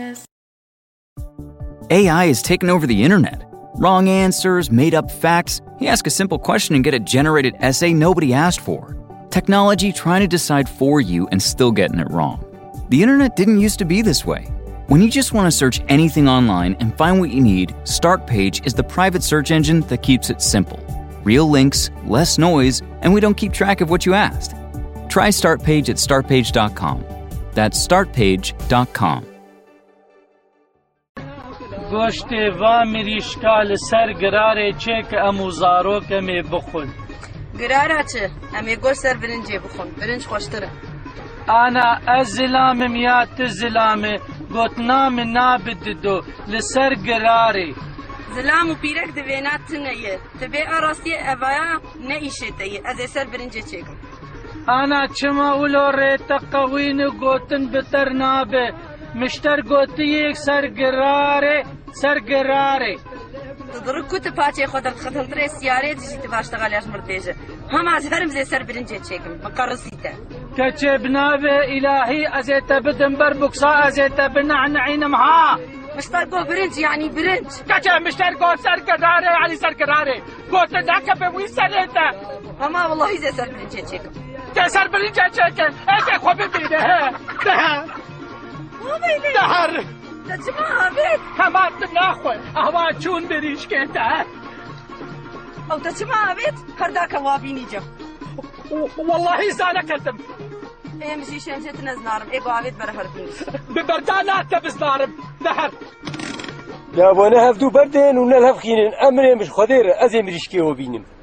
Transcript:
AI has taken over the internet. Wrong answers, made-up facts. You ask a simple question and get a generated essay nobody asked for. Technology trying to decide for you and still getting it wrong. The internet didn't used to be this way. When you just want to search anything online and find what you need, Startpage is the private search engine that keeps it simple. Real links, less noise, and we don't keep track of what you asked. Try Startpage at startpage.com. That's startpage.com. گوشت و مریشکال سر گراره چه که اموزارو کمی بخون گراره چه؟ امی گوشت سر برنجی بخون برنج خوشتره انا از زلام میات زلامه گوتنام نابد دو لسر گراره زلام و پیرک دوینات تنیه تبه آراستی اوایا نیشه تیه از سر برنجی چکم انا چما اولو ریتا قوین گوتن بتر نابه مشتر گوتی یک سرگراره تدرک کت پاچه خودت ختم تره سیاره دیجی تباشتغالیاش مرتیجه هم از هرم زی سر برنجه چکم مقرسیته کچه بنابه الهی ازیتا بدن بر بکسا ازیتا بنعنعینم ها مشتر گو برنج یعنی برنج کچه مشتر گو سرگراره یعنی سرگراره گوت دکه به وی سریتا اما والله زی سر برنجه چکم که سر برنجه چکم ایک خوب ببینه دهر تجمع بيت كمان ناخذ اهوا چون بريش كده او تجمع بيت هرداك وابيني جا والله زانا كلتم ايه مشي شمشت نزنارم ايه قاعد برهر بيني ببردانا تبزنارم دهر يا بنا هفدو بردين ونلهف خينن امري مش خدير ازي مريشكي وبينم